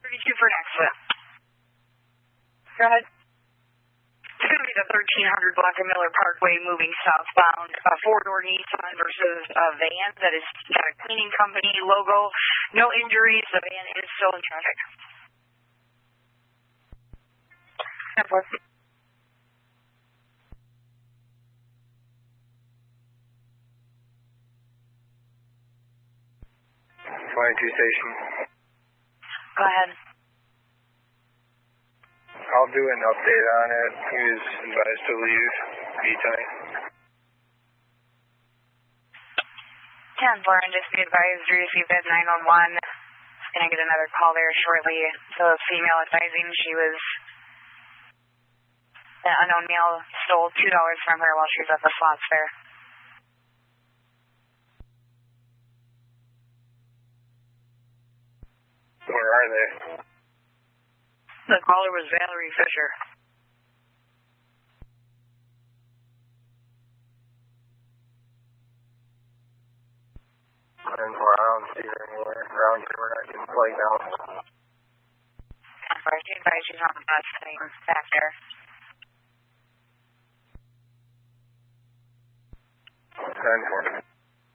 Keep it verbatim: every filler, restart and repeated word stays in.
thirty-two for an exit. Go ahead. It's going to be the thirteen hundred Block of Miller Parkway moving southbound. A four-door Nissan versus a van that has got a cleaning company logo. No injuries. The van is still in traffic. ten four. twenty-two station. Go ahead. I'll do an update on it. He was advised to leave anytime. ten four, and just be advised, we received at nine one one. Going to get another call there shortly. So a female advising she was, an unknown male stole two dollars from her while she was at the slots there. Where are they? The caller was Valerie Fisher. ten four, I don't see her anywhere. Around here, we're not getting flagged down. ten four, she advised she's on the bus heading back there. ten four.